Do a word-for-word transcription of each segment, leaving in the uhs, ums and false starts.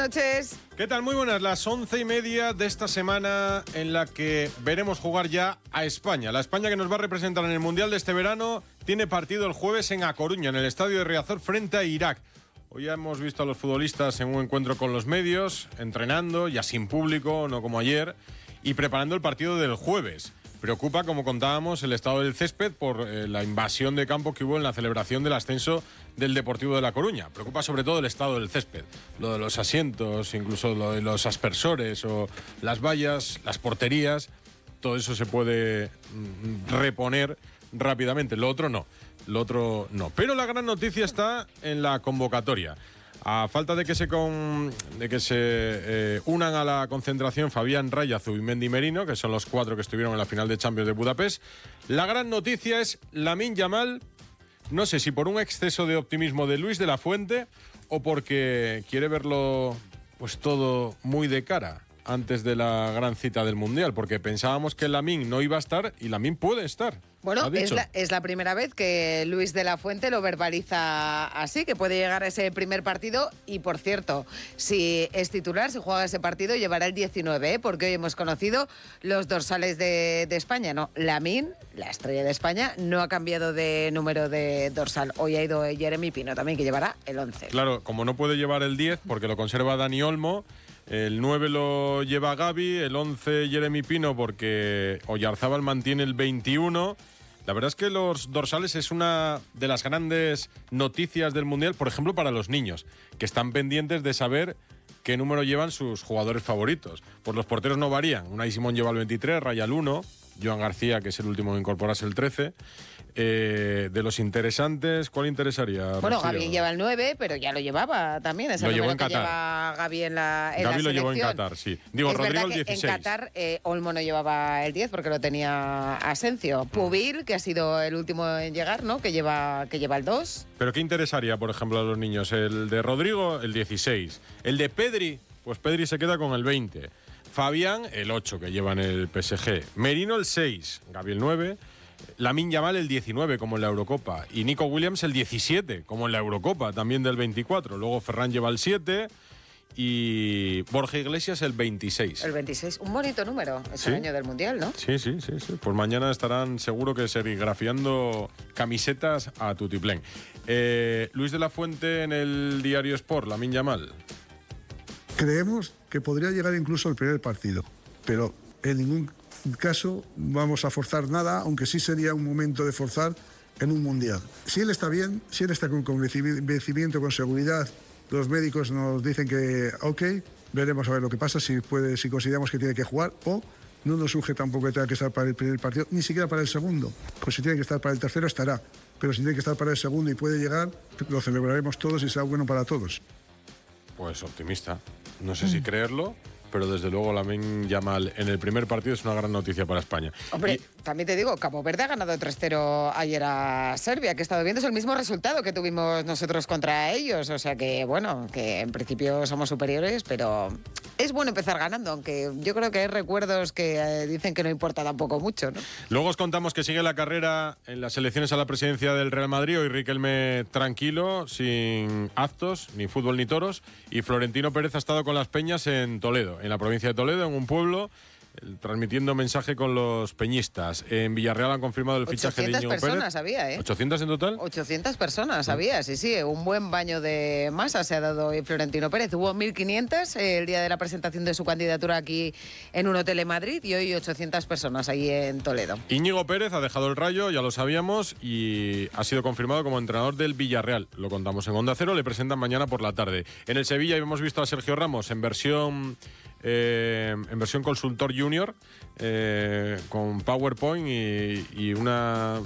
noches. ¿Qué tal? Muy buenas. Las once y media de esta semana en la que veremos jugar ya a España. La España que nos va a representar en el Mundial de este verano tiene partido el jueves en A Coruña, en el estadio de Riazor, frente a Irak. Hoy ya hemos visto a los futbolistas en un encuentro con los medios, entrenando, ya sin público, no como ayer, y preparando el partido del jueves. Preocupa, como contábamos, el estado del césped por eh, la invasión de campo que hubo en la celebración del ascenso del Deportivo de La Coruña. Preocupa sobre todo el estado del césped, lo de los asientos, incluso lo de los aspersores o las vallas, las porterías. Todo eso se puede mm, reponer rápidamente. Lo otro no, lo otro no. Pero la gran noticia está en la convocatoria. A falta de que se, con, de que se eh, unan a la concentración Fabián, Raya, Zubimendi y Merino, que son los cuatro que estuvieron en la final de Champions de Budapest, la gran noticia es Lamine Yamal, no sé si por un exceso de optimismo de Luis de la Fuente o porque quiere verlo pues todo muy de cara antes de la gran cita del Mundial, porque pensábamos que Lamine no iba a estar y Lamine puede estar. Bueno, es la, es la primera vez que Luis de la Fuente lo verbaliza así, que puede llegar a ese primer partido. Y, por cierto, si es titular, si juega ese partido, llevará el diecinueve, ¿eh? Porque hoy hemos conocido los dorsales de, de España. No, Lamine, la estrella de España, no ha cambiado de número de dorsal. Hoy ha ido Jeremy Pino también, que llevará el once. Claro, como no puede llevar el diez, porque lo conserva Dani Olmo, el nueve lo lleva Gavi, el once Jeremy Pino, porque Oyarzábal mantiene el veintiuno. La verdad es que los dorsales es una de las grandes noticias del Mundial, por ejemplo, para los niños, que están pendientes de saber qué número llevan sus jugadores favoritos. Pues los porteros no varían. Unai Simón lleva el veintitrés, Raya el uno, Joan García, que es el último en incorporarse, el trece. Eh, de los interesantes, ¿cuál interesaría? Bueno, Gavi lleva el nueve, pero ya lo llevaba también. Ese lo llevó en que Qatar. Lleva Gavi en la, en Gavi la lo llevó selección. en Qatar, sí. Digo, es Rodrigo verdad el que dieciséis. En Qatar, eh, Olmo no llevaba el diez porque lo tenía Asensio. Pubil, que ha sido el último en llegar, ¿no? Que lleva, que lleva el dos. ¿Pero qué interesaría, por ejemplo, a los niños? El de Rodrigo, el dieciséis. El de Pedri, pues Pedri se queda con el veinte. Fabián, el ocho, que lleva en el P S G. Merino, el seis. Gavi, el nueve. Lamine Yamal el diecinueve, como en la Eurocopa, y Nico Williams el diecisiete, como en la Eurocopa, también del veinticuatro. Luego Ferran lleva el siete y Borja Iglesias el veintiséis. El veintiséis, un bonito número, es ¿Sí? el año del Mundial, ¿no? Sí, sí, sí, sí. Pues mañana estarán seguro que serigrafiando camisetas a tutiplén. Eh, Luis de la Fuente en el diario Sport, Lamine Yamal. Creemos que podría llegar incluso al primer partido, pero en ningún caso vamos a forzar nada, aunque sí sería un momento de forzar en un mundial. Si él está bien, si él está con convencimiento, con seguridad, los médicos nos dicen que ok, veremos a ver lo que pasa, si puede, si consideramos que tiene que jugar, o no nos surge tampoco que tenga que estar para el primer partido, ni siquiera para el segundo. Pues si tiene que estar para el tercero, estará, pero si tiene que estar para el segundo y puede llegar, lo celebraremos todos y será bueno para todos. Pues optimista, no sé mm. si creerlo, pero desde luego Lamine Yamal en el primer partido es una gran noticia para España. Hombre, y... también te digo, Cabo Verde ha ganado tres cero ayer a Serbia, que he estado viendo, es el mismo resultado que tuvimos nosotros contra ellos, o sea que, bueno, que en principio somos superiores, pero es bueno empezar ganando, aunque yo creo que hay recuerdos que eh, dicen que no importa tampoco mucho, ¿no? Luego os contamos que sigue la carrera en las elecciones a la presidencia del Real Madrid, hoy Riquelme tranquilo, sin actos, ni fútbol ni toros, y Florentino Pérez ha estado con las peñas en Toledo, en la provincia de Toledo, en un pueblo, transmitiendo mensaje con los peñistas. En Villarreal han confirmado el fichaje de Íñigo Pérez. ochocientas personas había, ¿eh? ¿ochocientas en total? ochocientas personas había, sí, sí. Un buen baño de masa se ha dado hoy Florentino Pérez. Hubo mil quinientas el día de la presentación de su candidatura aquí en un hotel en Madrid y hoy ochocientas personas ahí en Toledo. Íñigo Pérez ha dejado el Rayo, ya lo sabíamos, y ha sido confirmado como entrenador del Villarreal. Lo contamos en Onda Cero, le presentan mañana por la tarde. En el Sevilla hemos visto a Sergio Ramos en versión... Eh, en versión consultor junior, eh, con PowerPoint y, y una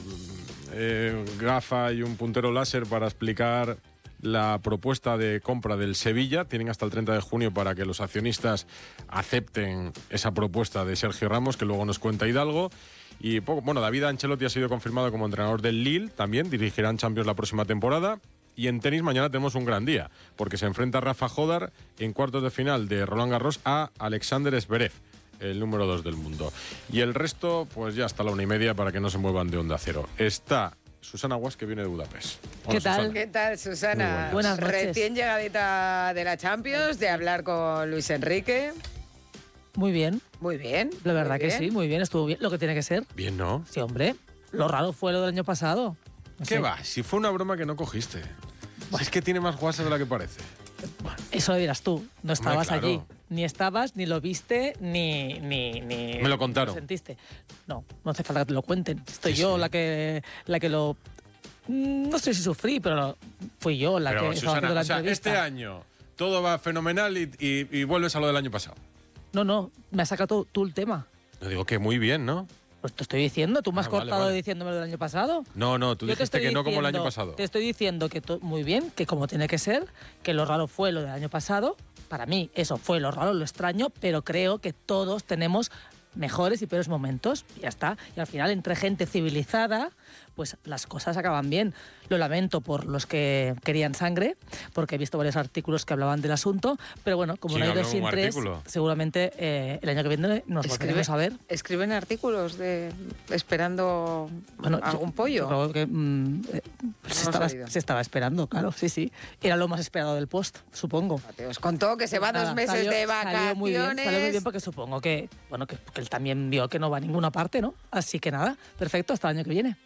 eh, gafa y un puntero láser para explicar la propuesta de compra del Sevilla. Tienen hasta el treinta de junio para que los accionistas acepten esa propuesta de Sergio Ramos, que luego nos cuenta Hidalgo. Y poco, bueno, David Ancelotti ha sido confirmado como entrenador del Lille, también dirigirán Champions la próxima temporada. Y en tenis mañana tenemos un gran día, porque se enfrenta Rafa Jodar en cuartos de final de Roland Garros a Alexander Zverev, el número dos del mundo. Y el resto, pues ya hasta la una y media para que no se muevan de Onda Cero. Está Susana Guas, que viene de Budapest. Hola, ¿Qué tal? Susana. ¿Qué tal, Susana? Buenas noches. Recién llegadita de la Champions, de hablar con Luis Enrique. Muy bien, Muy bien. la verdad muy que bien. sí, muy bien, estuvo bien, lo que tiene que ser. Bien, ¿no? Sí, hombre, lo raro fue lo del año pasado. No ¿Qué sé. va? Si fue una broma que no cogiste. Si es que tiene más guasa de la que parece. Eso lo dirás tú, no estabas claro. allí. Ni estabas, ni lo viste, ni... ni, ni Me lo contaron. sentiste. No, no hace falta que te lo cuenten. Estoy Sí, yo sí. la que la que lo... mm, No sé si sufrí, pero fui yo la Pero, que estaba haciendo Susana, la o sea, entrevista. este año todo va fenomenal y, y- y vuelves a lo del año pasado. No, no, me has sacado tú, tú el tema. No digo que muy bien, ¿no? Pues te estoy diciendo, tú me has Ah, vale, cortado vale. diciéndome lo del año pasado. No, no, tú Yo te dijiste estoy que no como el año diciendo- pasado. Te estoy diciendo que to- muy bien, que como tiene que ser, que lo raro fue lo del año pasado. Para mí eso fue lo raro, lo extraño, pero creo que todos tenemos mejores y peores momentos. Y ya está. Y al final, entre gente civilizada, pues las cosas acaban bien. Lo lamento por los que querían sangre, porque he visto varios artículos que hablaban del asunto, pero bueno, como ¿Quién no hay habló dos en sin un tres, artículo? seguramente eh, el año que viene nos volveremos a ver. escriben artículos de esperando Bueno, yo- algún pollo. yo creo que, mm, eh, No se, lo estaba, he sabido. se estaba esperando, claro, sí, sí. Era lo más esperado del post, supongo. Os contó que se va Nada, dos meses salió- de Salió vacaciones. muy bien, salió muy bien porque supongo que, bueno, que, que él también vio que no va a ninguna parte, ¿no? Así que nada, perfecto, hasta el año que viene.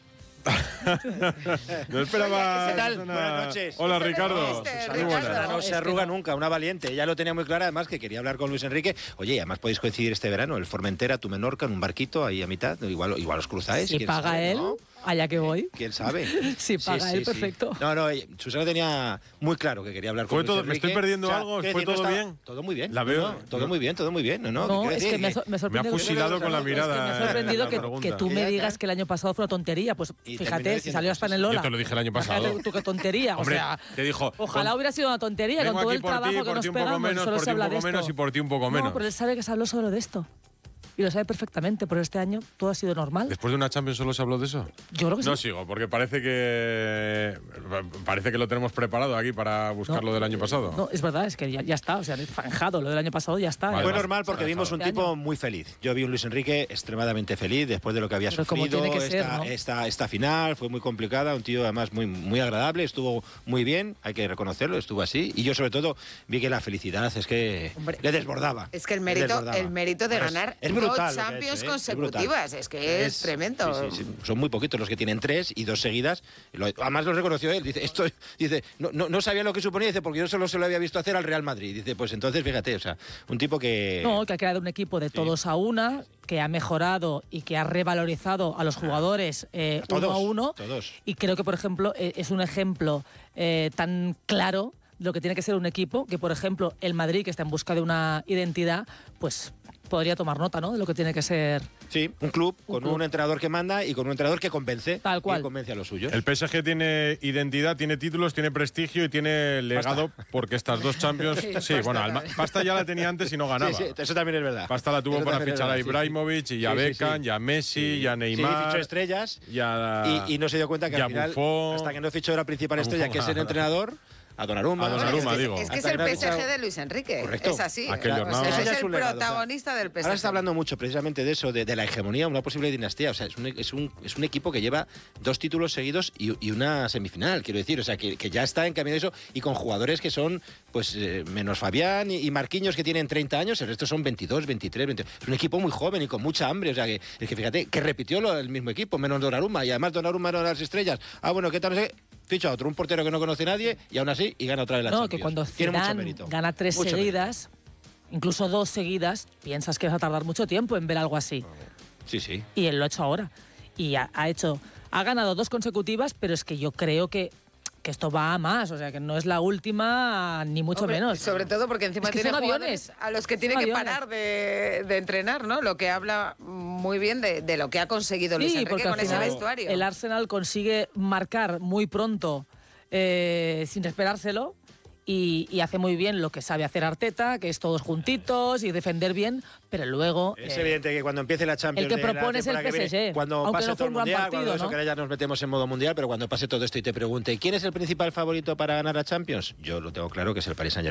No esperaba. ¿Qué tal? Susana. Buenas noches. Hola, ¿Qué Ricardo. te Susana Ricardo. Muy buenas. Susana no Es se que arruga no. nunca, una valiente. Ya lo tenía muy claro, además, que quería hablar con Luis Enrique. Oye, y además podéis coincidir este verano, el Formentera, tu Menorca, en un barquito ahí a mitad. Igual, igual os cruzáis. Si quién paga sabe, él, ¿no? allá que voy. ¿Quién sabe? Si paga él, perfecto. No, no, eh, Susana tenía muy claro que quería hablar con ¿Fue Luis todo- me Enrique. estoy perdiendo algo? quiero ¿Fue no todo estaba- bien? Todo muy bien. La veo. No, todo muy bien, todo muy bien. No, no, No, quiero es decir que me, so- me Me ha sorprende. fusilado con la Es que mirada. me ha eh, sorprendido la que, pregunta. que tú me digas que el año pasado fue una tontería. Pues Y fíjate, terminó si diciendo salió hasta en el cosas. Lola. Yo te lo dije el año pasado. Imagínate tú qué tontería. Hombre, o sea, te dijo, ojalá con- hubiera sido una tontería Vengo con todo aquí el por trabajo ti, que por nos ti un poco pegamos. menos, solo por se ti un habla de poco menos esto. y por ti un poco menos. No, pero él sabe que se habló solo de esto. Y lo sabe perfectamente, pero este año todo ha sido normal. Después de una Champions solo se habló de eso. Yo creo que sí. No sigo, porque parece que parece que lo tenemos preparado aquí para buscar lo del año pasado. No, es verdad, es que ya, ya está, o sea, zanjado, lo del año pasado ya está. Vale, Fue vale. normal porque Vale, vimos un vale. tipo muy feliz. Yo vi un Luis Enrique extremadamente feliz después de lo que había Pero como sufrido. tiene que ser, esta, ¿no? esta, esta final fue muy complicada, un tío además muy, muy agradable, estuvo muy bien, hay que reconocerlo, estuvo así. Y yo sobre todo vi que la felicidad es que Hombre, le desbordaba. Es que el le mérito, desbordaba. el mérito de Bueno, es- ganar es brutal dos lo que ha hecho, Champions ¿eh? Es brutal. consecutivas. Es, que es, tremendo. sí, sí, sí. Son muy poquitos los que tienen tres y dos seguidas. Lo- además lo reconoció él. Dice, esto, dice no, no, no sabía lo que suponía, dice, porque yo solo se lo había visto hacer al Real Madrid. Dice, pues entonces fíjate, o sea, un tipo que. No, que ha creado un equipo de todos a una, que ha mejorado y que ha revalorizado a los jugadores eh, A todos, uno a uno. todos. Y creo que, por ejemplo, eh, es un ejemplo eh, tan claro de lo que tiene que ser un equipo, que, por ejemplo, el Madrid, que está en busca de una identidad, pues podría tomar nota, ¿no?, de lo que tiene que ser. Sí, un club Un con club. un entrenador que manda y con un entrenador que convence. Tal cual. Y convence a los suyos. El P S G tiene identidad, tiene títulos, tiene prestigio y tiene legado porque estas dos Champions. Sí, Sí, pasta bueno, Alma- también. pasta ya la tenía antes y no ganaba. Sí, sí, eso también es verdad. Pasta la tuvo Eso para también es fichar a verdad, sí, sí. Ibrahimovic y a Sí, sí, Beckham, sí. y a Messi, y a Sí, Neymar. fichó estrellas y, a- y, y no se dio cuenta que y a al final, Buffon. hasta que no fichó la principal A estrella, Buffon. que es el entrenador, a Donnarumma. A Donnarumma, es que, digo. es, que es Hasta el no ha P S G fichado- de Luis Enrique. Correcto. Es así. Aquel O sea, jornada. Ese es ya es el un legado, o sea, protagonista del P S G. Ahora se está hablando mucho precisamente de eso, de, de la hegemonía, una posible dinastía. O sea, es un, es un, es un equipo que lleva dos títulos seguidos y, y una semifinal, quiero decir. O sea, que, que ya está en camino de eso y con jugadores que son, pues, eh, menos Fabián y, y Marquinhos, que tienen treinta años, el resto son veintidós, veintitrés, veintidós. Es un equipo muy joven y con mucha hambre. O sea, que, es que fíjate, que repitió lo, el mismo equipo, menos Donnarumma. Y además Donnarumma era las estrellas. Ah, bueno, ¿qué tal? No sé. Ficha a otro, un portero que no conoce nadie y aún así, y gana otra vez la No, Champions. que cuando Tiene mucho Zidane mérito. gana tres Mucho seguidas, incluso dos seguidas, piensas que vas a tardar mucho tiempo en ver algo así. mérito. Sí, sí. Y él lo ha hecho ahora. Y ha, ha hecho, ha ganado dos consecutivas, pero es que yo creo que, que esto va a más. O sea, que no es la última, ni mucho Hombre, menos. Sobre todo porque encima Es que tiene son jugadores aviones. a los que tiene Son que aviones. parar de, de entrenar, ¿no? Lo que habla muy bien de, de lo que ha conseguido Luis Sí, Enrique porque al con ese final vestuario. el Arsenal consigue marcar muy pronto, eh, sin esperárselo, y, y hace muy bien lo que sabe hacer Arteta, que es todos juntitos y defender bien, pero luego... Es eh, evidente que cuando empiece la Champions, el que de la propone es el temporada que P S G, viene, cuando aunque pase no todo fue el un gran mundial, partido, cuando eso ¿no? que ahora ya nos metemos en modo mundial, pero cuando pase todo esto y te pregunte ¿quién es el principal favorito para ganar la Champions? Yo lo tengo claro que es el Paris Saint-Germain.